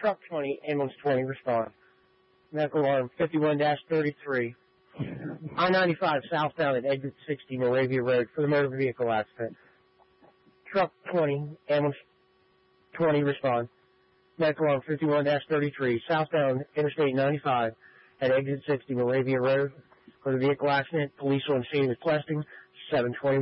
Truck 20, ambulance 20, respond. Medical alarm 51-33. I-95 southbound at exit 60 Moravia Road for the motor vehicle accident. Truck 20, ambulance 20, respond. Medical alarm 51-33 southbound Interstate 95 at exit 60 Moravia Road for the vehicle accident. Police on scene requesting 721.